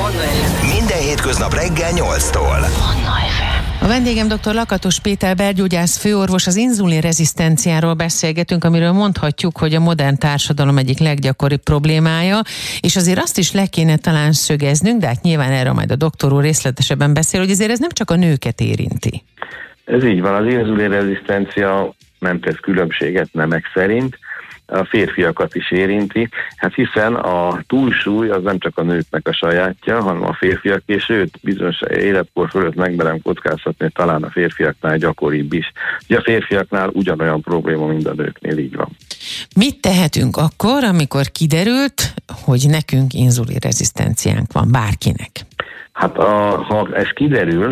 Minden hétköznap reggel 8-tól. A vendégem dr. Lakatos Péter belgyógyász főorvos, az inzulinrezisztenciáról beszélgetünk, amiről mondhatjuk, hogy a modern társadalom egyik leggyakoribb problémája, és azért azt is le kéne talán szögeznünk, de hát nyilván erről majd a doktor úr részletesebben beszél, hogy azért ez nem csak a nőket érinti. Ez így van, az inzulinrezisztencia nem tesz különbséget nemek szerint, a férfiakat is érinti, hát hiszen a túlsúly az nem csak a nőknek a sajátja, hanem a férfiak, és sőt, bizonyos életkor fölött megmerem kockáztatni, talán a férfiaknál gyakoribb is. Ugye a férfiaknál ugyanolyan probléma, mint a nőknél, így van. Mit tehetünk akkor, amikor kiderült, hogy nekünk inzulinrezisztenciánk van, bárkinek? Hát ha ez kiderül,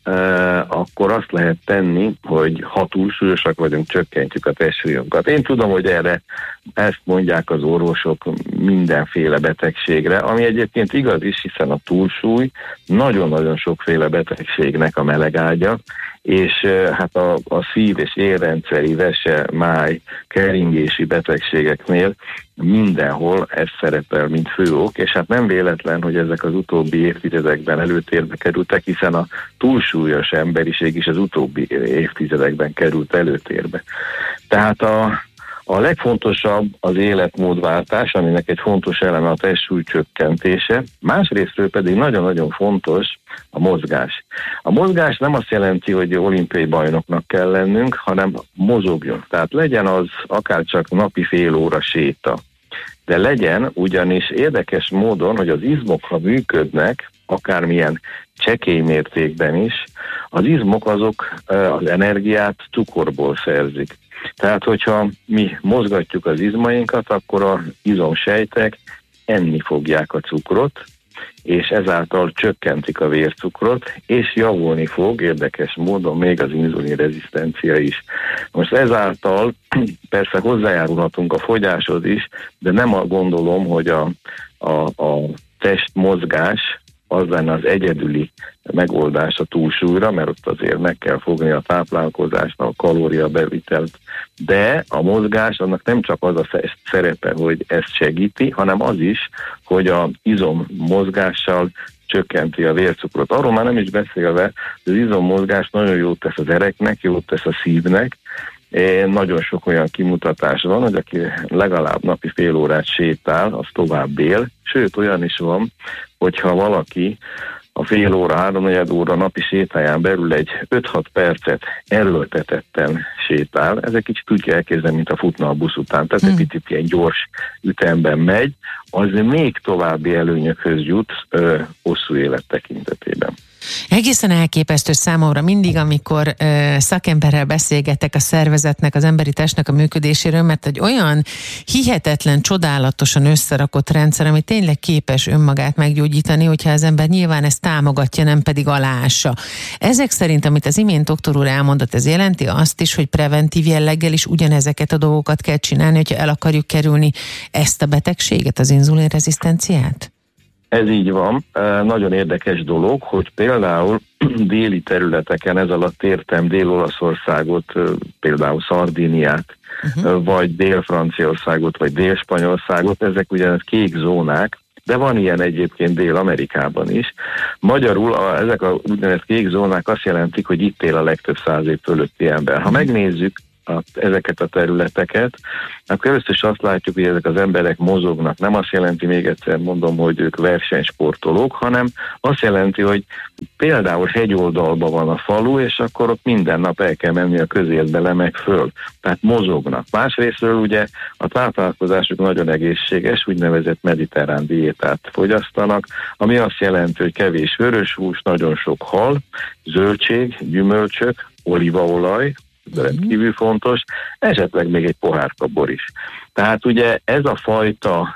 akkor azt lehet tenni, hogy ha túlsúlyosak vagyunk, csökkentjük a testsúlyunkat. Én tudom, hogy erre ezt mondják az orvosok mindenféle betegségre, ami egyébként igaz is, hiszen a túlsúly nagyon-nagyon sokféle betegségnek a melegágya, és hát a szív- és érrendszeri, vese, máj, keringési betegségeknél mindenhol ez szerepel, mint fő ok, és hát nem véletlen, hogy ezek az utóbbi évtizedekben előtérbe kerültek, hiszen a túlsúlyos emberiség is az utóbbi évtizedekben került előtérbe. Tehát a legfontosabb az életmódváltás, aminek egy fontos eleme a testsúly csökkentése, másrésztről pedig nagyon-nagyon fontos a mozgás. A mozgás nem azt jelenti, hogy olimpiai bajnoknak kell lennünk, hanem mozogjon. Tehát legyen az akár csak napi fél óra séta. De legyen ugyanis érdekes módon, hogy az izmok, ha működnek, akármilyen csekély mértékben is, az izmok azok az energiát cukorból szerzik. Tehát, hogyha mi mozgatjuk az izmainkat, akkor az izomsejtek enni fogják a cukrot, és ezáltal csökkentik a vércukrot, és javulni fog érdekes módon még az inzulinrezisztencia is. Most ezáltal persze hozzájárulhatunk a fogyáshoz is, de nem gondolom, hogy a testmozgás az lenne az egyedüli megoldás a túlsúlyra, mert ott azért meg kell fogni a táplálkozásnak, a kalóriabevitelt, de a mozgás annak nem csak az a szerepe, hogy ezt segíti, hanem az is, hogy az izommozgással csökkenti a vércukrot. Arról már nem is beszélve, hogy az izommozgás nagyon jót tesz az ereknek, jót tesz a szívnek. Nagyon sok olyan kimutatás van, hogy aki legalább napi fél órát sétál, az tovább él. Sőt, olyan is van, hogyha valaki a fél óra, 3-4 óra napi sétáján belül egy 5-6 percet erőltetetten sétál, ez egy kicsit úgy kell elképzelni, mint a futna a busz után, tehát egy picit ilyen gyors ütemben megy, az még további előnyökhöz jut hosszú élet tekintetében. Egészen elképesztő számomra mindig, amikor szakemberrel beszélgetek a szervezetnek, az emberi testnek a működéséről, mert egy olyan hihetetlen, csodálatosan összerakott rendszer, ami tényleg képes önmagát meggyógyítani, hogyha az ember nyilván ezt támogatja, nem pedig aláássa. Ezek szerint, amit az imént doktor úr elmondott, ez jelenti azt is, hogy preventív jelleggel is ugyanezeket a dolgokat kell csinálni, hogyha el akarjuk kerülni ezt a betegséget, az inzulinrezisztenciát? Ez így van. Nagyon érdekes dolog, hogy például déli területeken, ez alatt értem Dél-Olaszországot, például Szardíniát, vagy Dél-Franciaországot, vagy Dél-Spanyolországot, ezek ugyanaz kék zónák, de van ilyen egyébként Dél-Amerikában is. Magyarul ezek a úgynevezett kék zónák azt jelentik, hogy itt él a legtöbb 100 év fölötti ember. Ha megnézzük ezeket a területeket, akkor először is azt látjuk, hogy ezek az emberek mozognak. Nem azt jelenti, még egyszer mondom, hogy ők versenysportolók, hanem azt jelenti, hogy például hegyoldalban van a falu, és akkor ott minden nap el kell menni a közértbe le meg föl. Tehát mozognak. Másrésztről ugye a táplálkozásuk nagyon egészséges, úgynevezett mediterrán diétát fogyasztanak, ami azt jelenti, hogy kevés vöröshús, nagyon sok hal, zöldség, gyümölcsök, olívaolaj, rendkívül fontos, esetleg még egy pohárka bor is. Tehát ugye ez a fajta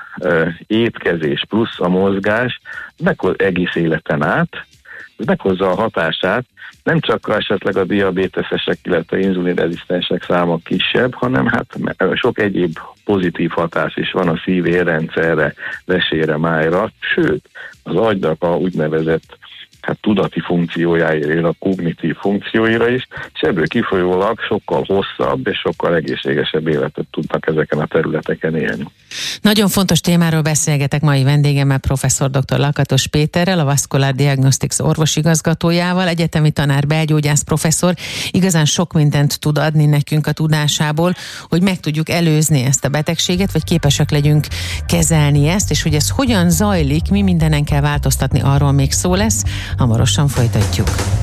étkezés plusz a mozgás egész életen át, meghozza a hatását, nem csak esetleg a diabétesek, illetve inzulinrezisztensek száma kisebb, hanem hát sok egyéb pozitív hatás is van a szív-érrendszerre, vesére, májra, sőt, az agynak a úgynevezett tudati funkciójára, a kognitív funkcióira is, és ebből kifolyólag sokkal hosszabb és sokkal egészségesebb életet tudnak ezeken a területeken élni. Nagyon fontos témáról beszélgetek mai vendégemmel, professzor dr. Lakatos Péterrel, a Vascular Diagnostics orvosigazgatójával, egyetemi tanár, belgyógyász professzor. Igazán sok mindent tud adni nekünk a tudásából, hogy meg tudjuk előzni ezt a betegséget, vagy képesek legyünk kezelni ezt, és hogy ez hogyan zajlik, mi mindenen kell változtatni, arról még szó lesz. Hamarosan folytatjuk.